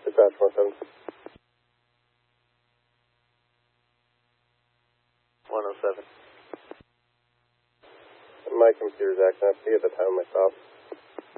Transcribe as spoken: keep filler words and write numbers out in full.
Dispatch one seven. one oh seven. My computer's acting up. See at the time of my stop.